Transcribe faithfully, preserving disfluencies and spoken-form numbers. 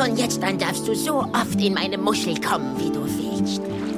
Von jetzt an darfst du so oft in meine Muschel kommen, wie du willst.